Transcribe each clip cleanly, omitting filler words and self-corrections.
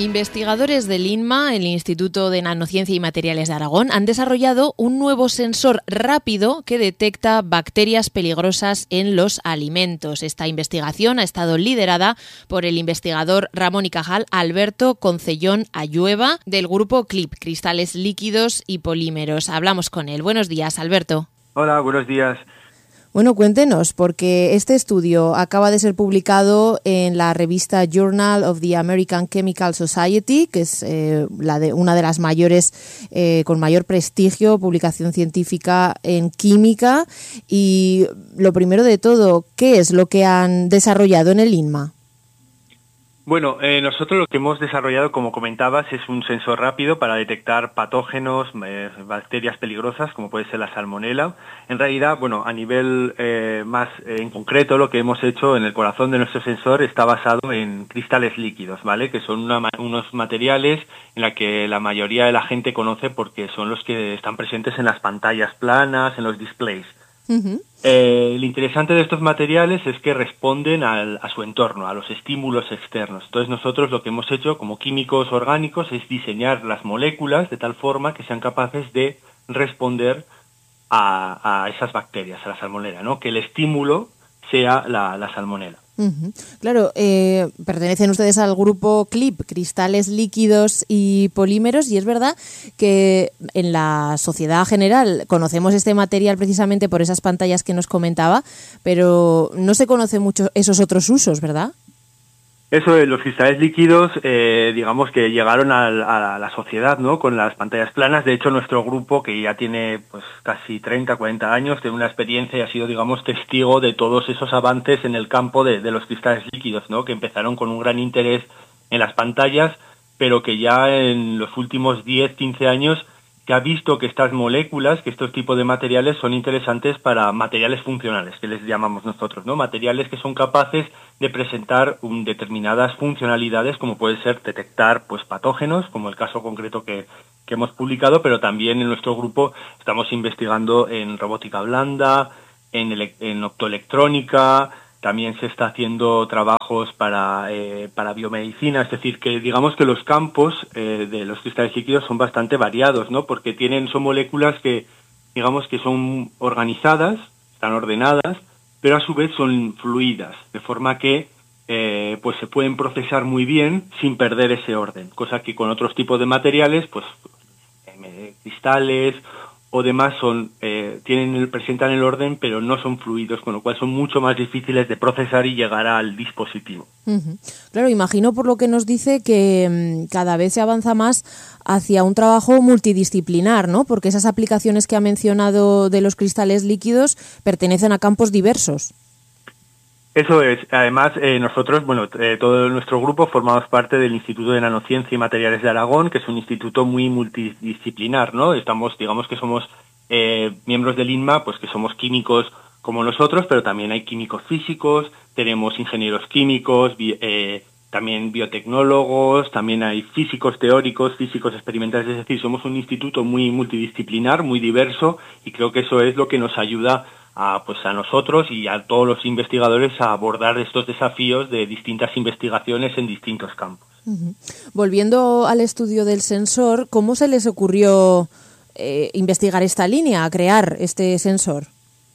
Investigadores del INMA, el Instituto de Nanociencia y Materiales de Aragón, han desarrollado un nuevo sensor rápido que detecta bacterias peligrosas en los alimentos. Esta investigación ha estado liderada por el investigador Ramón y Cajal Alberto Concellón Ayueva del grupo CLIP, Cristales Líquidos y Polímeros. Hablamos con él. Buenos días, Alberto. Hola, buenos días. Bueno, cuéntenos, porque este estudio acaba de ser publicado en la revista Journal of the American Chemical Society, que es una de las mayores, con mayor prestigio, publicación científica en química. Y lo primero de todo, ¿qué es lo que han desarrollado en el INMA? Bueno, nosotros lo que hemos desarrollado, como comentabas, es un sensor rápido para detectar patógenos, bacterias peligrosas, como puede ser la salmonela. En realidad, bueno, a nivel más en concreto, lo que hemos hecho en el corazón de nuestro sensor está basado en cristales líquidos, ¿vale? Que son unos materiales en la que la mayoría de la gente conoce porque son los que están presentes en las pantallas planas, en los displays. Uh-huh. Lo interesante de estos materiales es que responden a su entorno, a los estímulos externos. Entonces nosotros lo que hemos hecho como químicos orgánicos es diseñar las moléculas de tal forma que sean capaces de responder a esas bacterias, a la salmonela, ¿no? Que el estímulo sea la salmonela. Uh-huh. Claro, pertenecen ustedes al grupo CLIP, Cristales Líquidos y Polímeros, y es verdad que en la sociedad general conocemos este material precisamente por esas pantallas que nos comentaba, pero no se conoce mucho esos otros usos, ¿verdad? Eso de los cristales líquidos, digamos que llegaron a la sociedad, ¿no? Con las pantallas planas. De hecho, nuestro grupo, que ya tiene pues casi 30, 40 años, tiene una experiencia y ha sido, digamos, testigo de todos esos avances en el campo de los cristales líquidos, ¿no? Que empezaron con un gran interés en las pantallas, pero que ya en los últimos 10, 15 años que ha visto que estas moléculas, que estos tipos de materiales son interesantes para materiales funcionales, que les llamamos nosotros, ¿no? Materiales que son capaces de presentar determinadas funcionalidades, como puede ser detectar pues patógenos, como el caso concreto que hemos publicado, pero también en nuestro grupo estamos investigando en robótica blanda, en optoelectrónica. También se está haciendo trabajos para biomedicina, es decir, que digamos que los campos de los cristales líquidos son bastante variados, ¿no? Porque son moléculas que, digamos que son organizadas, están ordenadas, pero a su vez son fluidas, de forma que pues se pueden procesar muy bien sin perder ese orden, cosa que con otros tipos de materiales, pues cristales o demás presentan el orden, pero no son fluidos, con lo cual son mucho más difíciles de procesar y llegar al dispositivo. Uh-huh. Claro, imagino por lo que nos dice que cada vez se avanza más hacia un trabajo multidisciplinar, ¿no? Porque esas aplicaciones que ha mencionado de los cristales líquidos pertenecen a campos diversos. Eso es. Además, nosotros, todo nuestro grupo formamos parte del Instituto de Nanociencia y Materiales de Aragón, que es un instituto muy multidisciplinar, ¿no? Digamos que somos miembros del INMA, pues que somos químicos como nosotros, pero también hay químicos físicos, tenemos ingenieros químicos, también biotecnólogos, también hay físicos teóricos, físicos experimentales, es decir, somos un instituto muy multidisciplinar, muy diverso, y creo que eso es lo que nos ayuda a nosotros y a todos los investigadores a abordar estos desafíos de distintas investigaciones en distintos campos. Uh-huh. Volviendo al estudio del sensor, ¿cómo se les ocurrió investigar esta línea, crear este sensor?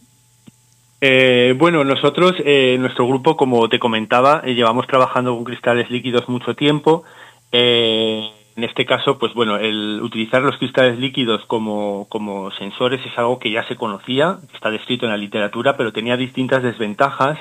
Nosotros, nuestro grupo, como te comentaba, llevamos trabajando con cristales líquidos mucho tiempo. En este caso, pues el utilizar los cristales líquidos como sensores es algo que ya se conocía, está descrito en la literatura, pero tenía distintas desventajas,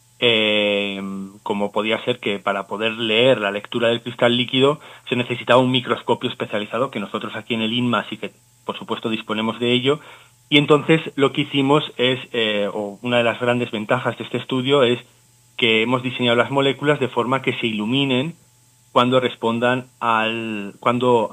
como podía ser que para poder leer la lectura del cristal líquido se necesitaba un microscopio especializado, que nosotros aquí en el INMA sí que, por supuesto, disponemos de ello. Y entonces lo que hicimos es, una de las grandes ventajas de este estudio es que hemos diseñado las moléculas de forma que se iluminen cuando respondan cuando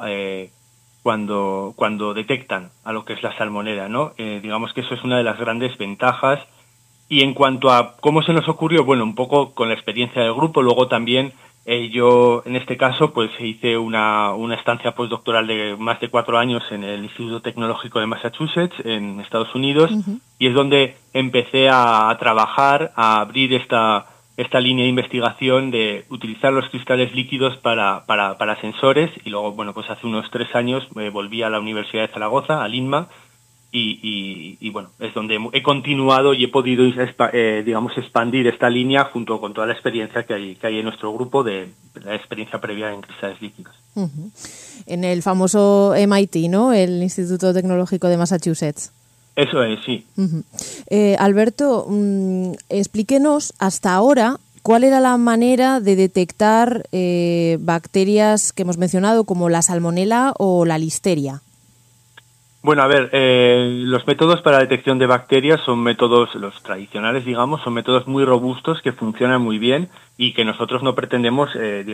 detectan a lo que es la salmonela, ¿no? Digamos que eso es una de las grandes ventajas. Y en cuanto a cómo se nos ocurrió, un poco con la experiencia del grupo, luego también yo en este caso pues hice una estancia postdoctoral de más de 4 años en el Instituto Tecnológico de Massachusetts en Estados Unidos. Uh-huh. Y es donde empecé a trabajar, a abrir esta esta línea de investigación de utilizar los cristales líquidos para sensores, y luego, bueno, pues hace unos 3 años volví a la Universidad de Zaragoza, al INMA, y bueno, es donde he continuado y he podido, digamos, expandir esta línea junto con toda la experiencia que hay en nuestro grupo, de la experiencia previa en cristales líquidos. Uh-huh. En el famoso MIT, ¿no? El Instituto Tecnológico de Massachusetts. Eso es, sí. Uh-huh. Alberto, explíquenos hasta ahora cuál era la manera de detectar bacterias que hemos mencionado como la salmonela o la listeria. Bueno, a ver, los métodos para detección de bacterias son métodos, los tradicionales, digamos, son métodos muy robustos que funcionan muy bien y que nosotros no pretendemos,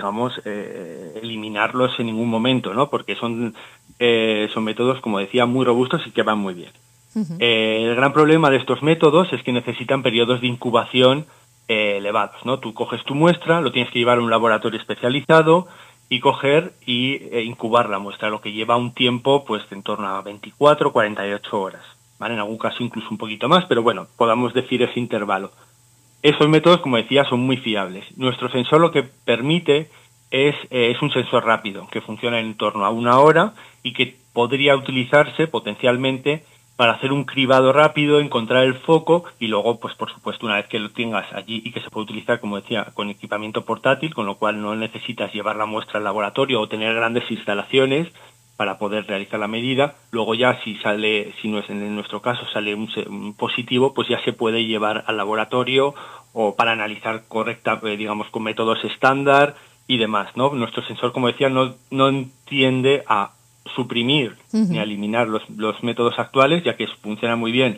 eliminarlos en ningún momento, ¿no? Porque son métodos, como decía, muy robustos y que van muy bien. Uh-huh. El gran problema de estos métodos es que necesitan periodos de incubación elevados, ¿no? Tú coges tu muestra, lo tienes que llevar a un laboratorio especializado y coger e incubar la muestra, lo que lleva un tiempo pues en torno a 24, 48 horas, ¿vale? En algún caso incluso un poquito más, pero bueno, podamos decir ese intervalo. Esos métodos, como decía, son muy fiables. Nuestro sensor lo que permite es un sensor rápido, que funciona en torno a 1 hora y que podría utilizarse potencialmente para hacer un cribado rápido, encontrar el foco y luego, pues por supuesto, una vez que lo tengas allí y que se puede utilizar, como decía, con equipamiento portátil, con lo cual no necesitas llevar la muestra al laboratorio o tener grandes instalaciones para poder realizar la medida. Luego ya si no es en nuestro caso, sale un positivo, pues ya se puede llevar al laboratorio o para analizar digamos, con métodos estándar y demás, ¿no? Nuestro sensor, como decía, no tiende a suprimir ni a eliminar los métodos actuales, ya que funciona muy bien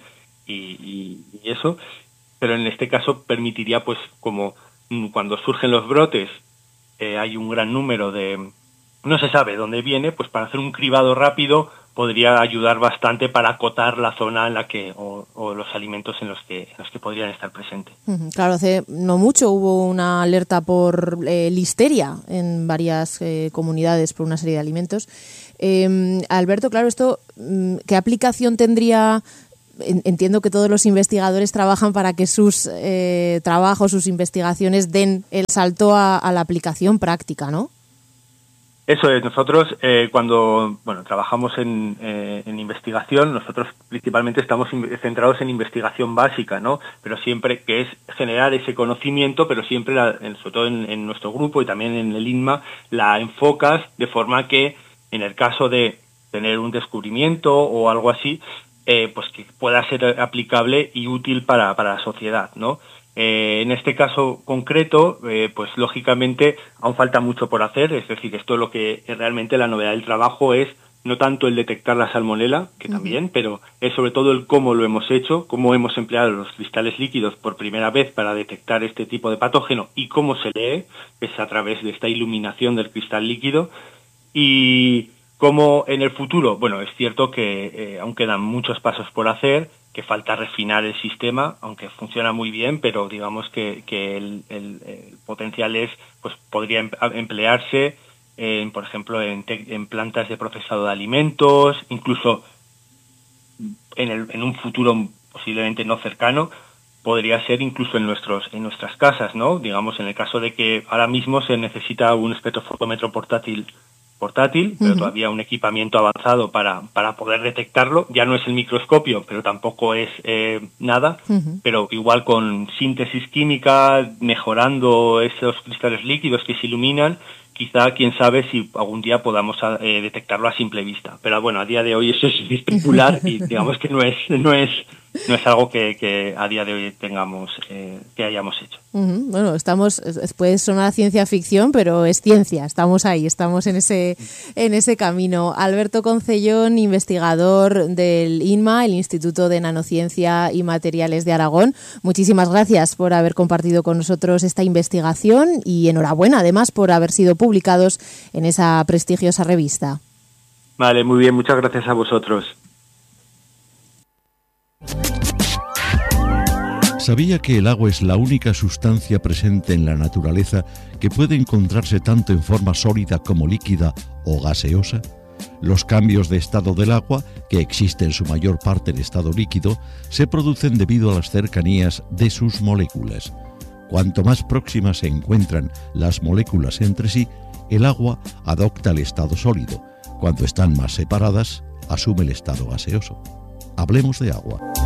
y eso, pero en este caso permitiría, pues como cuando surgen los brotes hay un gran número no se sabe dónde viene, pues para hacer un cribado rápido podría ayudar bastante para acotar la zona en la que o los alimentos en los que podrían estar presentes. Claro, hace no mucho hubo una alerta por listeria en varias comunidades por una serie de alimentos. Alberto, claro, esto, ¿qué aplicación tendría? Entiendo que todos los investigadores trabajan para que sus trabajos, sus investigaciones den el salto a la aplicación práctica, ¿no? Eso es, nosotros cuando trabajamos en investigación, nosotros principalmente estamos centrados en investigación básica, ¿no? Pero siempre que es generar ese conocimiento, pero siempre, sobre todo en nuestro grupo y también en el INMA, la enfocas de forma que en el caso de tener un descubrimiento o algo así, pues que pueda ser aplicable y útil para la sociedad, ¿no? En este caso concreto, pues lógicamente aún falta mucho por hacer, es decir, esto es lo que realmente la novedad del trabajo es no tanto el detectar la salmonela, que también, pero es sobre todo el cómo lo hemos hecho, cómo hemos empleado los cristales líquidos por primera vez para detectar este tipo de patógeno y cómo se lee, es a través de esta iluminación del cristal líquido. Y como en el futuro, bueno, es cierto que aún quedan muchos pasos por hacer, que falta refinar el sistema, aunque funciona muy bien, pero digamos que el potencial pues podría emplearse por ejemplo, en plantas de procesado de alimentos, incluso en un futuro posiblemente no cercano, podría ser incluso en nuestras casas, ¿no? Digamos, en el caso de que ahora mismo se necesita un espectrofotómetro portátil, pero todavía un equipamiento avanzado para poder detectarlo. Ya no es el microscopio, pero tampoco es nada, pero igual con síntesis química, mejorando esos cristales líquidos que se iluminan, quizá, quién sabe, si algún día podamos detectarlo a simple vista. Pero bueno, a día de hoy eso es especular y digamos que no es algo que a día de hoy que hayamos hecho. Bueno, puede sonar ciencia ficción, pero es ciencia, estamos ahí, estamos en ese camino. Alberto Concellón, investigador del INMA, el Instituto de Nanociencia y Materiales de Aragón, muchísimas gracias por haber compartido con nosotros esta investigación y enhorabuena además por haber sido publicados en esa prestigiosa revista. Vale, muy bien, muchas gracias a vosotros. ¿Sabía que el agua es la única sustancia presente en la naturaleza que puede encontrarse tanto en forma sólida como líquida o gaseosa? Los cambios de estado del agua, que existe en su mayor parte en estado líquido, se producen debido a las cercanías de sus moléculas. Cuanto más próximas se encuentran las moléculas entre sí, el agua adopta el estado sólido. Cuando están más separadas, asume el estado gaseoso. Hablemos de agua.